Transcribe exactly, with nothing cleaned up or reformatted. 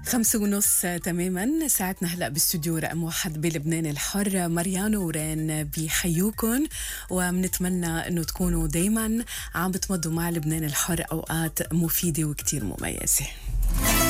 خمسة ونص تماما ساعتنا هلأ باستوديو رقم واحد بلبنان الحر. مريان ورين بيحيوكن ومنتمنى انه تكونوا دايما عم بتمضوا مع لبنان الحر اوقات مفيدة وكتير مميزة.